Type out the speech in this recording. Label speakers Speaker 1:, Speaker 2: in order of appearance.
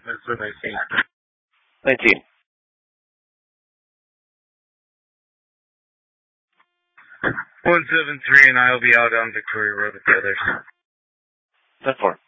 Speaker 1: That's what I see.
Speaker 2: 19.
Speaker 1: 173, and I'll be out on Victoria Road with the others.
Speaker 2: 10-4.